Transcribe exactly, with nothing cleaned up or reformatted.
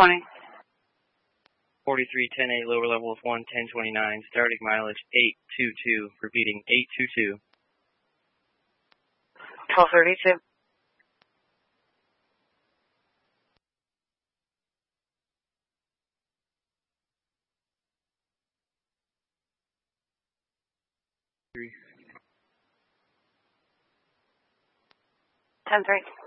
twenty. forty-three ten eight, lower level of one ten twenty-nine, starting mileage eight two two, repeating eight two two. twelve thirty-two. ten three.